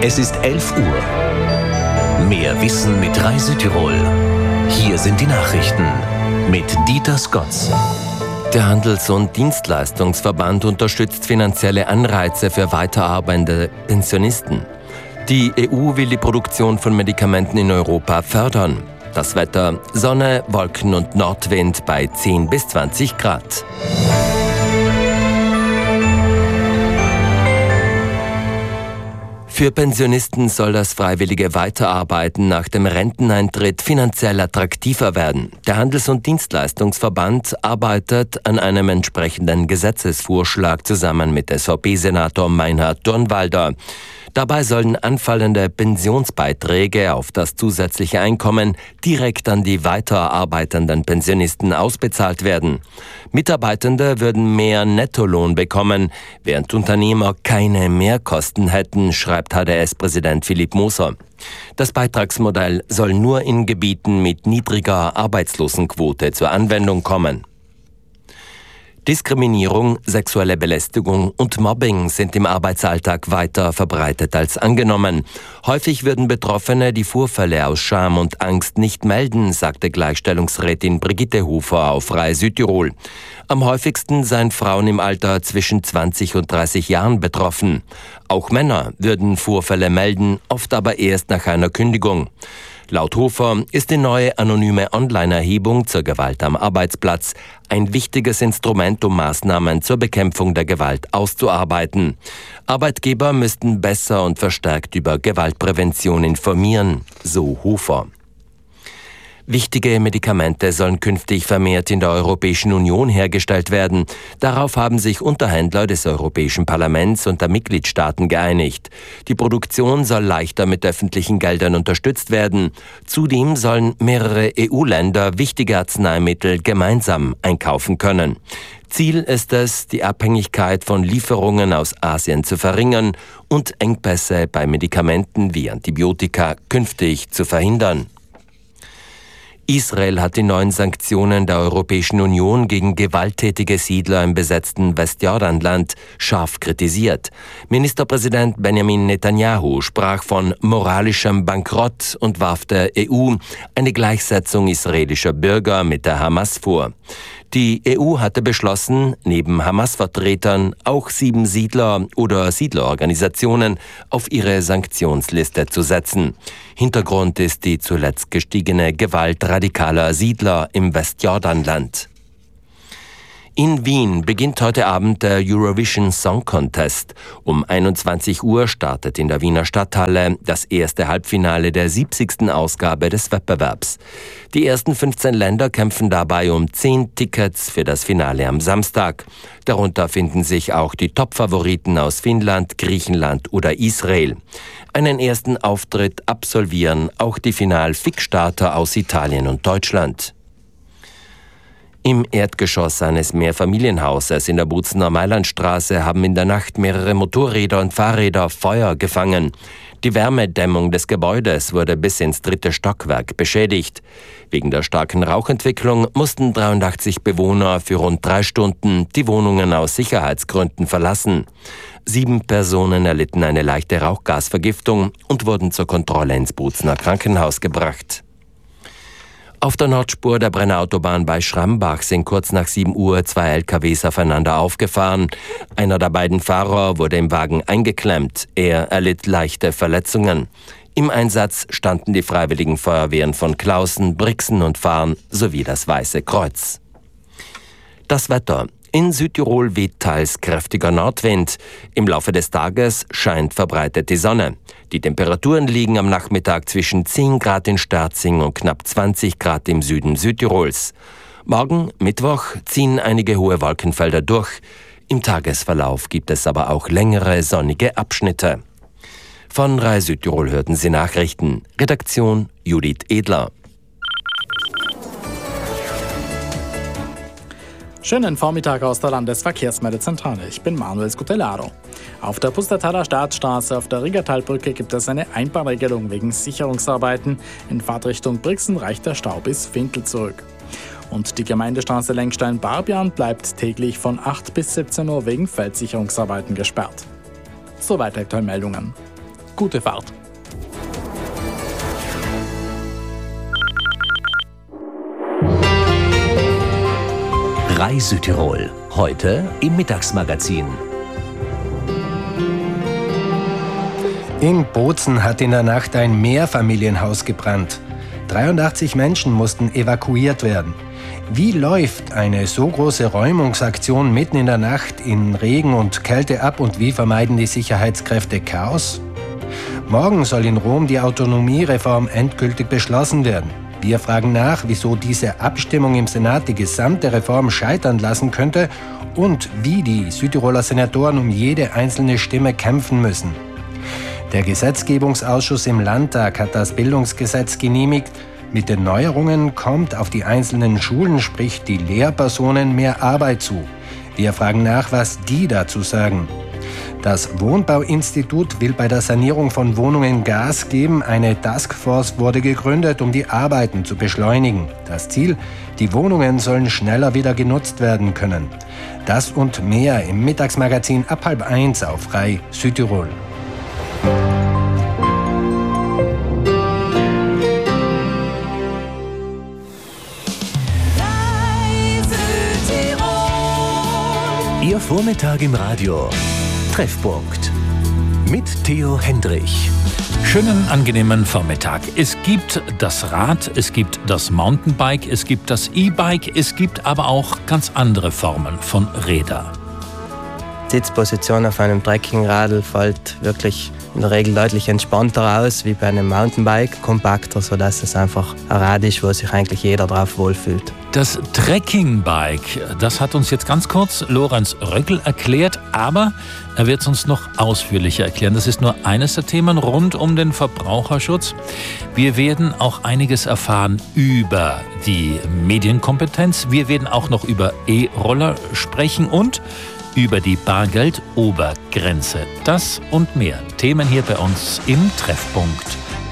Es ist 11 Uhr. Mehr Wissen mit Rai Südtirol. Hier sind die Nachrichten mit Dieter Skotz. Der Handels- und Dienstleistungsverband unterstützt finanzielle Anreize für weiterarbeitende Pensionisten. Die EU will die Produktion von Medikamenten in Europa fördern. Das Wetter: Sonne, Wolken und Nordwind bei 10 bis 20 Grad. Für Pensionisten soll das freiwillige Weiterarbeiten nach dem Renteneintritt finanziell attraktiver werden. Der Handels- und Dienstleistungsverband arbeitet an einem entsprechenden Gesetzesvorschlag zusammen mit SVP-Senator Meinhard Durnwalder. Dabei sollen anfallende Pensionsbeiträge auf das zusätzliche Einkommen direkt an die weiterarbeitenden Pensionisten ausbezahlt werden. Mitarbeitende würden mehr Nettolohn bekommen, während Unternehmer keine Mehrkosten hätten, schreibt HDS-Präsident Philipp Moser. Das Beitragsmodell soll nur in Gebieten mit niedriger Arbeitslosenquote zur Anwendung kommen. Diskriminierung, sexuelle Belästigung und Mobbing sind im Arbeitsalltag weiter verbreitet als angenommen. Häufig würden Betroffene die Vorfälle aus Scham und Angst nicht melden, sagte Gleichstellungsrätin Brigitte Hofer auf Rai Südtirol. Am häufigsten seien Frauen im Alter zwischen 20 und 30 Jahren betroffen. Auch Männer würden Vorfälle melden, oft aber erst nach einer Kündigung. Laut Hofer ist die neue anonyme Online-Erhebung zur Gewalt am Arbeitsplatz ein wichtiges Instrument, um Maßnahmen zur Bekämpfung der Gewalt auszuarbeiten. Arbeitgeber müssten besser und verstärkt über Gewaltprävention informieren, so Hofer. Wichtige Medikamente sollen künftig vermehrt in der Europäischen Union hergestellt werden. Darauf haben sich Unterhändler des Europäischen Parlaments und der Mitgliedstaaten geeinigt. Die Produktion soll leichter mit öffentlichen Geldern unterstützt werden. Zudem sollen mehrere EU-Länder wichtige Arzneimittel gemeinsam einkaufen können. Ziel ist es, die Abhängigkeit von Lieferungen aus Asien zu verringern und Engpässe bei Medikamenten wie Antibiotika künftig zu verhindern. Israel hat die neuen Sanktionen der Europäischen Union gegen gewalttätige Siedler im besetzten Westjordanland scharf kritisiert. Ministerpräsident Benjamin Netanyahu sprach von moralischem Bankrott und warf der EU eine Gleichsetzung israelischer Bürger mit der Hamas vor. Die EU hatte beschlossen, neben Hamas-Vertretern auch 7 Siedler oder Siedlerorganisationen auf ihre Sanktionsliste zu setzen. Hintergrund ist die zuletzt gestiegene Gewalt radikaler Siedler im Westjordanland. In Wien beginnt heute Abend der Eurovision Song Contest. Um 21 Uhr startet in der Wiener Stadthalle das erste Halbfinale der 70. Ausgabe des Wettbewerbs. Die ersten 15 Länder kämpfen dabei um 10 Tickets für das Finale am Samstag. Darunter finden sich auch die Top-Favoriten aus Finnland, Griechenland oder Israel. Einen ersten Auftritt absolvieren auch die Final-Fixstarter aus Italien und Deutschland. Im Erdgeschoss eines Mehrfamilienhauses in der Bozener Mailandstraße haben in der Nacht mehrere Motorräder und Fahrräder Feuer gefangen. Die Wärmedämmung des Gebäudes wurde bis ins 3. Stockwerk beschädigt. Wegen der starken Rauchentwicklung mussten 83 Bewohner für rund 3 Stunden die Wohnungen aus Sicherheitsgründen verlassen. 7 Personen erlitten eine leichte Rauchgasvergiftung und wurden zur Kontrolle ins Bozener Krankenhaus gebracht. Auf der Nordspur der Brennerautobahn bei Schrambach sind kurz nach 7 Uhr 2 LKWs aufeinander aufgefahren. Einer der beiden Fahrer wurde im Wagen eingeklemmt. Er erlitt leichte Verletzungen. Im Einsatz standen die Freiwilligen Feuerwehren von Clausen, Brixen und Farn sowie das Weiße Kreuz. Das Wetter. In Südtirol weht teils kräftiger Nordwind. Im Laufe des Tages scheint verbreitet die Sonne. Die Temperaturen liegen am Nachmittag zwischen 10 Grad in Sterzing und knapp 20 Grad im Süden Südtirols. Morgen, Mittwoch, ziehen einige hohe Wolkenfelder durch. Im Tagesverlauf gibt es aber auch längere sonnige Abschnitte. Von Rai Südtirol hörten Sie Nachrichten. Redaktion Judith Edler. Schönen Vormittag aus der Landesverkehrsmeldezentrale. Ich bin Manuel Scutellaro. Auf der Pustertaler Staatsstraße auf der Riggertalbrücke gibt es eine Einbahnregelung wegen Sicherungsarbeiten. In Fahrtrichtung Brixen reicht der Stau bis Fintel zurück. Und die Gemeindestraße Lenkstein-Barbian bleibt täglich von 8 bis 17 Uhr wegen Feldsicherungsarbeiten gesperrt. Soweit aktuelle Meldungen. Gute Fahrt. Südtirol. Heute im Mittagsmagazin. In Bozen hat in der Nacht ein Mehrfamilienhaus gebrannt. 83 Menschen mussten evakuiert werden. Wie läuft eine so große Räumungsaktion mitten in der Nacht in Regen und Kälte ab und wie vermeiden die Sicherheitskräfte Chaos? Morgen soll in Rom die Autonomiereform endgültig beschlossen werden. Wir fragen nach, wieso diese Abstimmung im Senat die gesamte Reform scheitern lassen könnte und wie die Südtiroler Senatoren um jede einzelne Stimme kämpfen müssen. Der Gesetzgebungsausschuss im Landtag hat das Bildungsgesetz genehmigt. Mit den Neuerungen kommt auf die einzelnen Schulen, sprich die Lehrpersonen, mehr Arbeit zu. Wir fragen nach, was die dazu sagen. Das Wohnbauinstitut will bei der Sanierung von Wohnungen Gas geben. Eine Taskforce wurde gegründet, um die Arbeiten zu beschleunigen. Das Ziel: die Wohnungen sollen schneller wieder genutzt werden können. Das und mehr im Mittagsmagazin ab 12:30 auf RAI Südtirol. Ihr Vormittag im Radio. Treffpunkt mit Theo Hendrich. Schönen, angenehmen Vormittag. Es gibt das Rad, es gibt das Mountainbike, es gibt das E-Bike, es gibt aber auch ganz andere Formen von Rädern. Sitzposition auf einem Trekkingradl fällt wirklich in der Regel deutlich entspannter aus wie bei einem Mountainbike, kompakter, sodass es einfach ein Rad ist, wo sich eigentlich jeder drauf wohlfühlt. Das Trekkingbike, das hat uns jetzt ganz kurz Lorenz Röckl erklärt, aber er wird es uns noch ausführlicher erklären. Das ist nur eines der Themen rund um den Verbraucherschutz. Wir werden auch einiges erfahren über die Medienkompetenz. Wir werden auch noch über E-Roller sprechen und über die Bargeldobergrenze. Das und mehr Themen hier bei uns im Treffpunkt.